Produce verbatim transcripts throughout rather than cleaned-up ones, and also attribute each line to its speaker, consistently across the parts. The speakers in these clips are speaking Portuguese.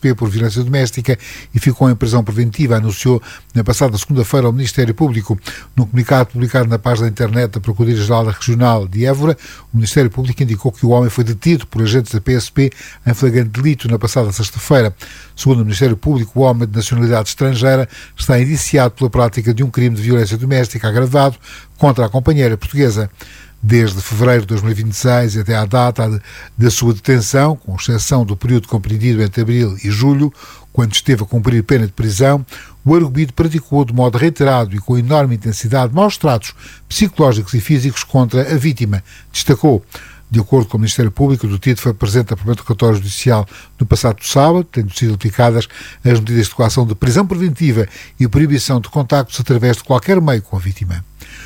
Speaker 1: P por violência doméstica e ficou em prisão preventiva, anunciou na passada segunda-feira ao Ministério Público. Num comunicado publicado na página da internet da Procuradoria-Geral da Regional de Évora, o Ministério Público indicou que o homem foi detido por agentes da P S P em flagrante delito na passada sexta-feira. Segundo o Ministério Público, o homem de nacionalidade estrangeira está indiciado pela prática de um crime de violência doméstica agravado contra a companheira portuguesa. Desde fevereiro de dois mil e vinte e seis até à data da sua detenção, com exceção do período compreendido entre abril e julho, quando esteve a cumprir pena de prisão, o arguido praticou de modo reiterado e com enorme intensidade maus tratos psicológicos e físicos contra a vítima, destacou. De acordo com o Ministério Público, o detido foi presente a primeiro interrogatório judicial no passado sábado, tendo sido aplicadas as medidas de coação de prisão preventiva e proibição de contactos através de qualquer meio com a vítima.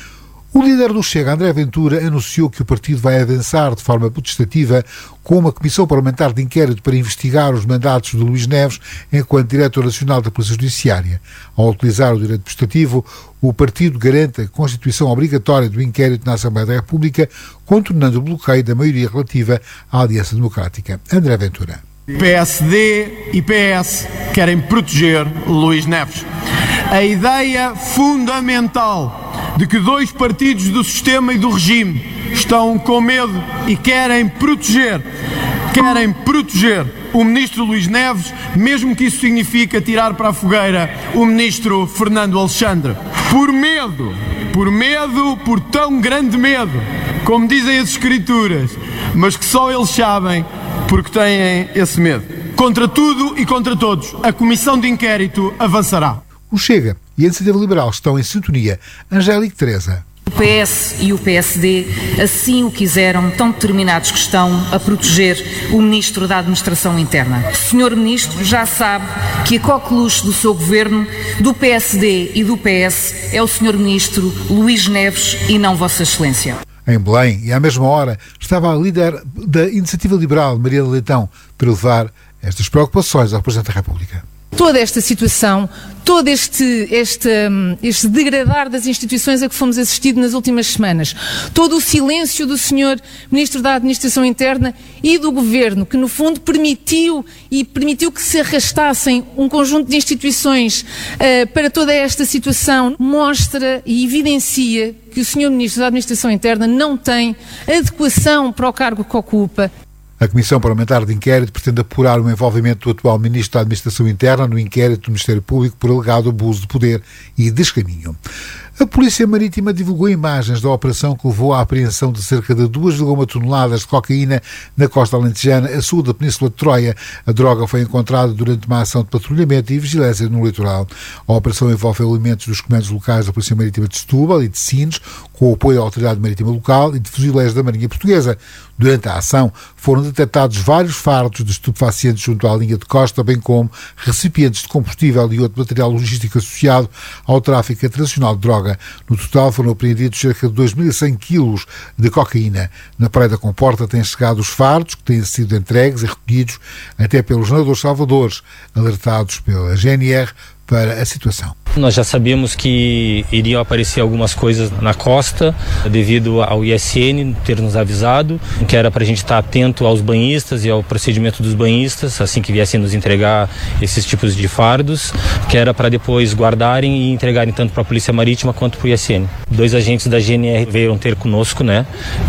Speaker 1: O líder do Chega, André Ventura, anunciou que o partido vai avançar de forma protestativa com uma comissão parlamentar de inquérito para investigar os mandatos de Luís Neves enquanto diretor nacional da Polícia Judiciária. Ao utilizar o direito protestativo, o partido garante a constituição obrigatória do inquérito na Assembleia da República, contornando o bloqueio da maioria relativa à Aliança Democrática. André Ventura.
Speaker 2: P S D e P S querem proteger Luís Neves. A ideia fundamental de que dois partidos do sistema e do regime estão com medo e querem proteger, querem proteger o ministro Luís Neves, mesmo que isso signifique tirar para a fogueira o ministro Fernando Alexandre. Por medo, por medo, por tão grande medo, como dizem as Escrituras, mas que só eles sabem porque têm esse medo. Contra tudo e contra todos, a comissão de inquérito avançará.
Speaker 1: O Chega e a Iniciativa Liberal estão em sintonia. Angélica Teresa.
Speaker 3: O P S e o P S D assim o quiseram, tão determinados que estão a proteger o Ministro da Administração Interna. O senhor Ministro já sabe que a coqueluche do seu governo, do P S D e do P S, é o senhor Ministro Luís Neves e não Vossa Excelência.
Speaker 1: Em Belém, e à mesma hora, estava a líder da Iniciativa Liberal, Mariana Leitão, para levar estas preocupações ao Presidente da República.
Speaker 4: Toda esta situação, todo este, este, este degradar das instituições a que fomos assistidos nas últimas semanas, todo o silêncio do senhor Ministro da Administração Interna e do Governo, que no fundo permitiu e permitiu que se arrastassem um conjunto de instituições uh, para toda esta situação, mostra e evidencia que o senhor Ministro da Administração Interna não tem adequação para o cargo que ocupa.
Speaker 1: A Comissão Parlamentar de Inquérito pretende apurar o envolvimento do atual Ministro da Administração Interna no inquérito do Ministério Público por alegado abuso de poder e descaminho. A Polícia Marítima divulgou imagens da operação que levou à apreensão de cerca de duas vírgula um toneladas de cocaína na costa alentejana, a sul da Península de Troia. A droga foi encontrada durante uma ação de patrulhamento e vigilância no litoral. A operação envolve elementos dos comandos locais da Polícia Marítima de Setúbal e de Sines, com o apoio da Autoridade Marítima Local e de fuzileiros da Marinha Portuguesa. Durante a ação, foram detectados vários fardos de estupefacientes junto à linha de costa, bem como recipientes de combustível e outro material logístico associado ao tráfico internacional de droga. No total foram apreendidos cerca de dois mil e cem quilos de cocaína. Na Praia da Comporta têm chegado os fardos, que têm sido entregues e recolhidos até pelos nadadores salvadores, alertados pela G N R para a situação.
Speaker 5: Nós já sabíamos que iriam aparecer algumas coisas na costa, devido ao I S N ter nos avisado, que era para a gente estar atento aos banhistas e ao procedimento dos banhistas, assim que viessem nos entregar esses tipos de fardos, que era para depois guardarem e entregarem tanto para a Polícia Marítima quanto para o I S N. Dois agentes da G N R veio ter conosco, né,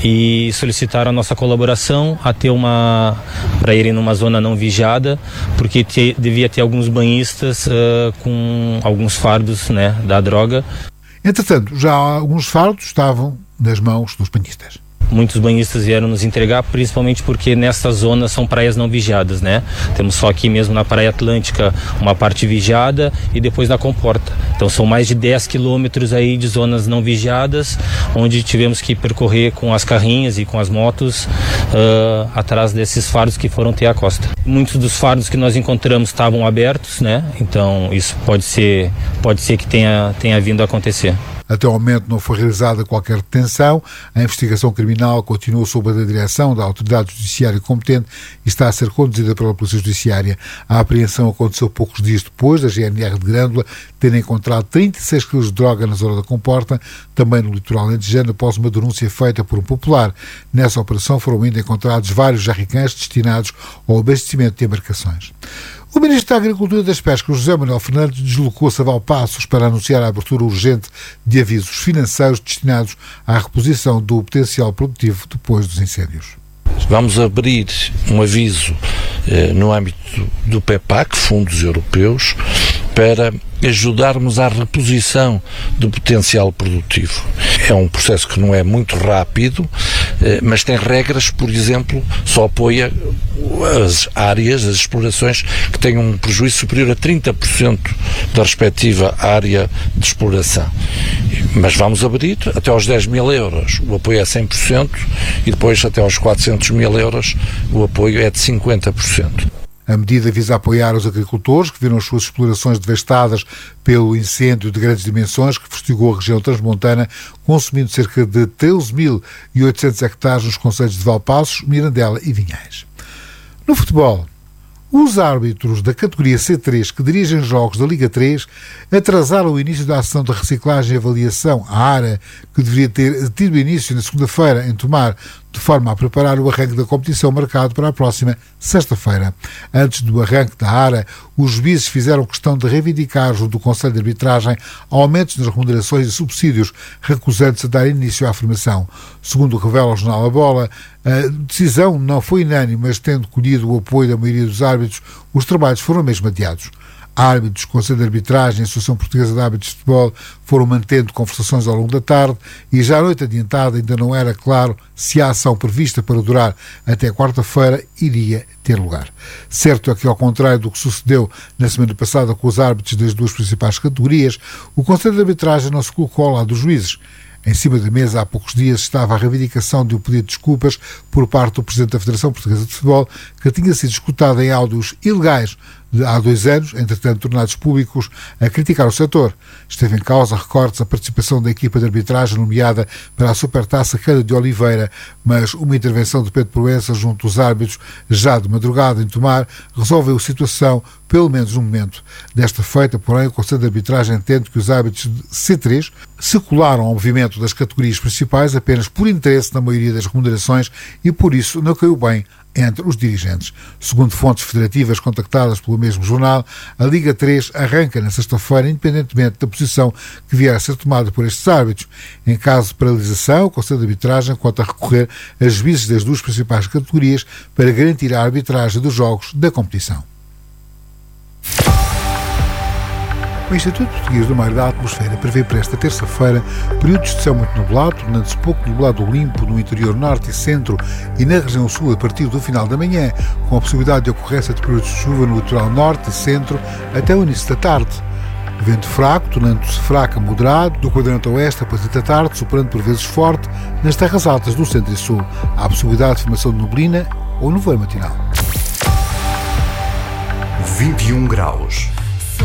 Speaker 5: e solicitaram a nossa colaboração a ter uma, para irem numa zona não vigiada, porque te, devia ter alguns banhistas uh, com alguns fardos fardos, né, da droga.
Speaker 1: Entretanto, já alguns fardos estavam nas mãos dos banhistas.
Speaker 5: Muitos banhistas vieram nos entregar, principalmente porque nessas zonas são praias não vigiadas, né? Temos só aqui mesmo na Praia Atlântica uma parte vigiada e depois na Comporta. Então são mais de dez quilômetros aí de zonas não vigiadas, onde tivemos que percorrer com as carrinhas e com as motos uh, atrás desses fardos que foram ter a costa. Muitos dos fardos que nós encontramos estavam abertos, né? Então isso pode ser, pode ser que tenha, tenha vindo a acontecer.
Speaker 1: Até o momento não foi realizada qualquer detenção. A investigação criminal continua sob a direção da Autoridade Judiciária competente e está a ser conduzida pela Polícia Judiciária. A apreensão aconteceu poucos dias depois da G N R de Grândola ter encontrado trinta e seis quilos de droga na zona da Comporta, também no litoral alentejano, após uma denúncia feita por um popular. Nessa operação foram ainda encontrados vários jarricãs destinados ao abastecimento de embarcações. O Ministro da Agricultura e das Pescas, José Manuel Fernandes, deslocou-se a Valpaços para anunciar a abertura urgente de avisos financeiros destinados à reposição do potencial produtivo depois dos incêndios.
Speaker 6: Vamos abrir um aviso eh, no âmbito do PEPAC, Fundos Europeus, para ajudarmos à reposição do potencial produtivo. É um processo que não é muito rápido, eh, mas tem regras, por exemplo, só apoia as áreas, as explorações que tenham um prejuízo superior a trinta por cento da respectiva área de exploração. Mas vamos abrir até aos dez mil euros, o apoio é cem por cento, e depois até aos quatrocentos mil euros o apoio é de cinquenta por cento.
Speaker 1: A medida visa apoiar os agricultores que viram as suas explorações devastadas pelo incêndio de grandes dimensões que fustigou a região transmontana, consumindo cerca de treze mil e oitocentos hectares nos concelhos de Valpaços, Mirandela e Vinhais. No futebol, os árbitros da categoria C três que dirigem jogos da Liga três atrasaram o início da ação de reciclagem e avaliação, a ARA, que deveria ter tido início na segunda-feira em Tomar, de forma a preparar o arranque da competição marcado para a próxima sexta-feira. Antes do arranque da ARA, os juízes fizeram questão de reivindicar junto do Conselho de Arbitragem aumentos nas remunerações e subsídios, recusando-se a dar início à formação. Segundo revela o jornal A Bola, a decisão não foi unânime, mas tendo colhido o apoio da maioria dos árbitros, os trabalhos foram mesmo adiados. Árbitros, Conselho de Arbitragem e Associação Portuguesa de Árbitros de Futebol foram mantendo conversações ao longo da tarde e já à noite adiantada ainda não era claro se a ação prevista para durar até quarta-feira iria ter lugar. Certo é que, ao contrário do que sucedeu na semana passada com os árbitros das duas principais categorias, o Conselho de Arbitragem não se colocou ao lado dos juízes. Em cima da mesa, há poucos dias, estava a reivindicação de um pedido de desculpas por parte do Presidente da Federação Portuguesa de Futebol, que tinha sido escutado em áudios ilegais de há dois anos, entretanto tornados públicos, a criticar o setor. Esteve em causa, recortes, a participação da equipa de arbitragem nomeada para a Supertaça Cândido de Oliveira, mas uma intervenção de Pedro Proença junto dos árbitros, já de madrugada em Tomar, resolveu a situação, pelo menos no momento. Desta feita, porém, o Conselho de Arbitragem entende que os árbitros de C três se colaram ao movimento das categorias principais apenas por interesse na maioria das remunerações e, por isso, não caiu bem entre os dirigentes. Segundo fontes federativas contactadas pelo mesmo jornal, a Liga três arranca na sexta-feira, independentemente da posição que vier a ser tomada por estes árbitros. Em caso de paralisação, o Conselho de Arbitragem conta a recorrer a juízes das duas principais categorias para garantir a arbitragem dos jogos da competição. O Instituto Português do Mar e da Atmosfera prevê para esta terça-feira períodos de céu muito nublado, tornando-se pouco nublado ou limpo no interior norte e centro e na região sul a partir do final da manhã, com a possibilidade de ocorrência de períodos de chuva no litoral norte e centro até o início da tarde. Vento fraco, tornando-se fraco a moderado, do quadrante oeste a partir da tarde, superando por vezes forte nas terras altas do centro e sul. Há a possibilidade de formação de neblina ou nevoeiro matinal.
Speaker 7: vinte e um graus.